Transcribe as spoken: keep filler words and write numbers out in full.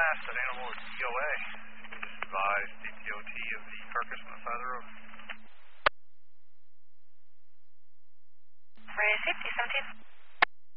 last, that animal is D O A. Just advise D P O T of the carcass on the side of the road. Ray safety seventeen.